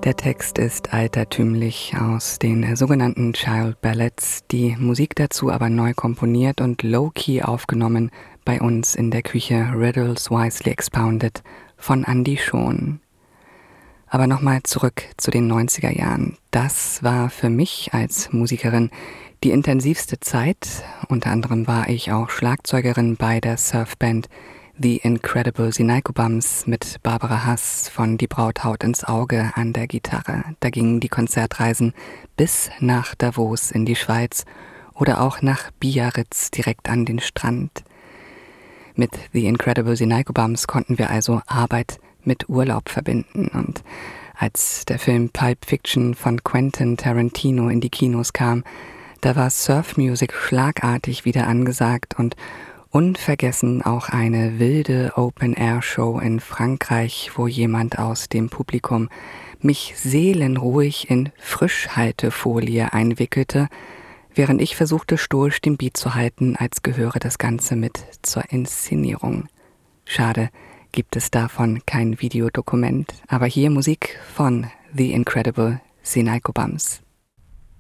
Der Text ist altertümlich aus den sogenannten Child Ballads, die Musik dazu aber neu komponiert und low-key aufgenommen bei uns in der Küche Riddles Wisely Expounded von Andy Schon. Aber nochmal zurück zu den 90er Jahren. Das war für mich als Musikerin die intensivste Zeit. Unter anderem war ich auch Schlagzeugerin bei der Surfband The Incredible Sinaiku Bums mit Barbara Hass von Die Braut haut ins Auge an der Gitarre. Da gingen die Konzertreisen bis nach Davos in die Schweiz oder auch nach Biarritz direkt an den Strand. Mit The Incredible Sinaiku Bums konnten wir also Arbeit mit Urlaub verbinden. Und als der Film Pulp Fiction von Quentin Tarantino in die Kinos kam, da war Surfmusik schlagartig wieder angesagt und unvergessen auch eine wilde Open-Air-Show in Frankreich, wo jemand aus dem Publikum mich seelenruhig in Frischhaltefolie einwickelte, während ich versuchte, stoisch den Beat zu halten, als gehöre das Ganze mit zur Inszenierung. Schade, gibt es davon kein Videodokument, aber hier Musik von The Incredible Sinaiku Bums.